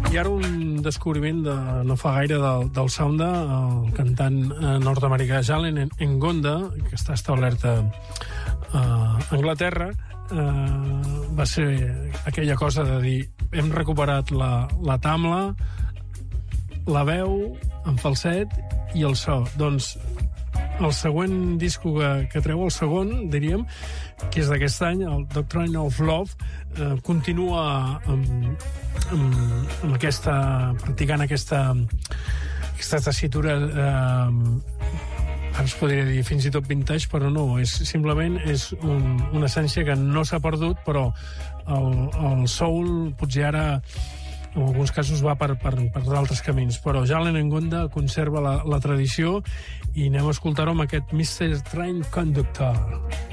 I ara un descobriment de no fa gaire del Sounda, el cantant nord-americà Jalen Ngonda, que està establert a Anglaterra, va ser aquella cosa de dir hem recuperat la tamla, la veu en falset i el so. Doncs el següent disco que treu, el segon, diríem, que és d'aquest any, el Doctrine of Love, continua amb practicant aquesta tessitura, ara es podria dir fins i tot vintage, però no, simplement és una essència que no s'ha perdut, però el soul potser ara en alguns casos va per altres camins, però Jalen Ngonda conserva la tradició i anem a escoltar-ho amb aquest Mr. Train Conductor.